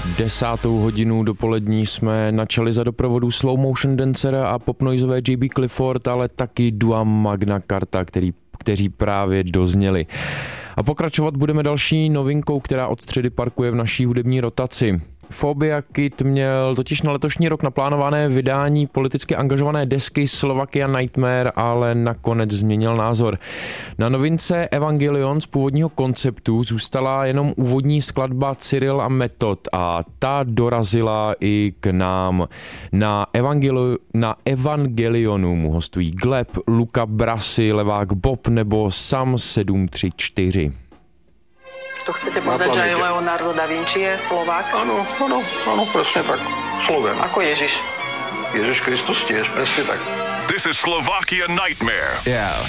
10:00 dopolední jsme načali za doprovodu Slow Motion Dancera a popnoizové JB Clifford, ale taky Dua Magna Carta, kteří právě dozněli. A pokračovat budeme další novinkou, která od středy parkuje v naší hudební rotaci. Phobia Kid měl totiž na letošní rok naplánované vydání politicky angažované desky Slovakia Nightmare, ale nakonec změnil názor. Na novince Evangelion z původního konceptu zůstala jenom úvodní skladba Cyril a Metod a ta dorazila i k nám. Na Evangelionu mu hostují Gleb, Luca Brasi, Levák Bob nebo Sam 734. To chcete povedať, že aj Leonardo da Vinci je Slovák? Áno, presne tak. Sloven. Ako Ježiš. Ježiš Kristus tiež, presne tak. This is Slovakia Nightmare. Yeah.